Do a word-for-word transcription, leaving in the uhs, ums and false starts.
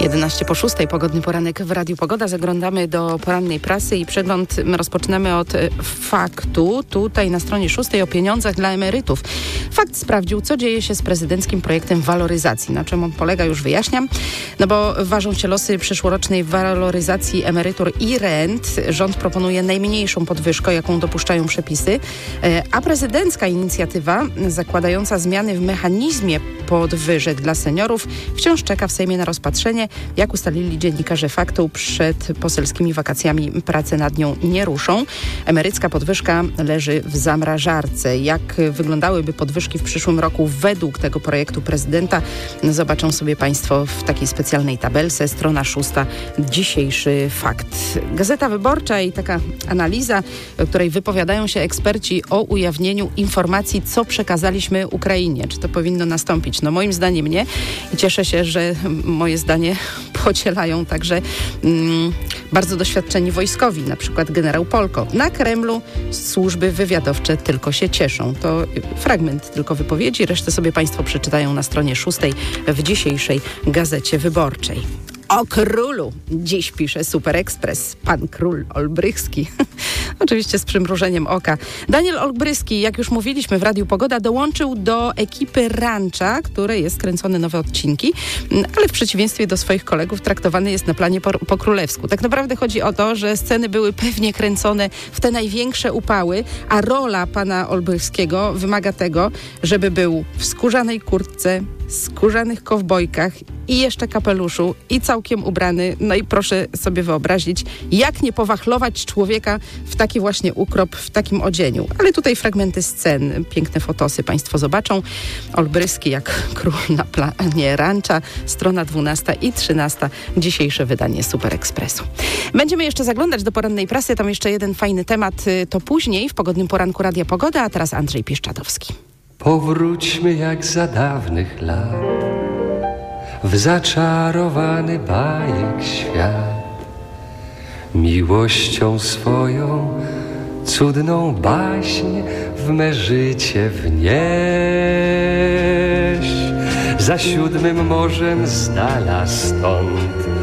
jedenaście po szóstej, pogodny poranek w Radiu Pogoda. Zaglądamy do porannej prasy i przegląd rozpoczynamy od faktu. Tutaj na stronie szóstej o pieniądzach dla emerytów. Fakt sprawdził, co dzieje się z prezydenckim projektem waloryzacji. Na czym on polega, już wyjaśniam. No bo ważą się losy przyszłorocznej waloryzacji emerytur i rent. Rząd proponuje najmniejszą podwyżkę, jaką dopuszczają przepisy, a prezydencka inicjatywa zakładająca zmiany w mechanizmie podwyżek dla seniorów wciąż czeka w Sejmie na rozpatrzenie. Jak ustalili dziennikarze Faktu, przed poselskimi wakacjami prace nad nią nie ruszą. Emerycka podwyżka leży w zamrażarce. Jak wyglądałyby podwyżki w przyszłym roku według tego projektu prezydenta, zobaczą sobie Państwo w takiej specjalnej tabelce. Strona szósta, dzisiejszy Fakt. Gazeta Wyborcza i taka analiza, w której wypowiadają się eksperci o ujawnieniu informacji, co przekazaliśmy Ukrainie. Czy to powinno nastąpić? No moim zdaniem nie. I cieszę się, że moje zdanie podzielają także mm, bardzo doświadczeni wojskowi, na przykład generał Polko. Na Kremlu służby wywiadowcze tylko się cieszą. To fragment tylko wypowiedzi, resztę sobie Państwo przeczytają na stronie szóstej w dzisiejszej Gazecie Wyborczej. O królu dziś pisze Super Express, pan król Olbrychski. Oczywiście z przymrużeniem oka. Daniel Olbrychski, jak już mówiliśmy w Radiu Pogoda, dołączył do ekipy Rancha, której jest kręcone nowe odcinki, ale w przeciwieństwie do swoich kolegów traktowany jest na planie po, po królewsku. Tak naprawdę chodzi o to, że sceny były pewnie kręcone w te największe upały, a rola pana Olbrychskiego wymaga tego, żeby był w skórzanej kurtce, skórzanych kowbojkach i jeszcze kapeluszu i całkiem ubrany. No i proszę sobie wyobrazić, jak nie powachlować człowieka w taki właśnie ukrop, w takim odzieniu. Ale tutaj fragmenty scen, piękne fotosy Państwo zobaczą. Olbrychski jak król na planie Rancha, strona dwunasta i trzynasta, dzisiejsze wydanie Super Expressu. Będziemy jeszcze zaglądać do porannej prasy, tam jeszcze jeden fajny temat, to później w pogodnym poranku Radia Pogoda, a teraz Andrzej Pieszczadowski. Powróćmy jak za dawnych lat w zaczarowany bajek świat, miłością swoją cudną baśń w me życie wnieść. Za siódmym morzem z dala stąd